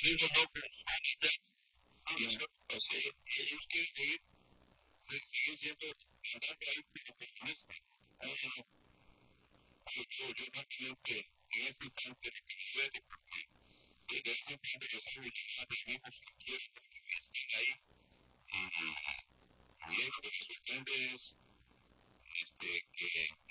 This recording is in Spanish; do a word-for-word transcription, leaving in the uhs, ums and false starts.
mismos no funcionan ya. Y eso, o sea, ellos quieren seguir, siguen siendo, andando ahí como comunistas. Yo, yo, yo no creo que en este instante que me duele porque desde ese instante yo soy mucho de amigos que quieren que estén ahí. Y, y lo que me sorprende es este, que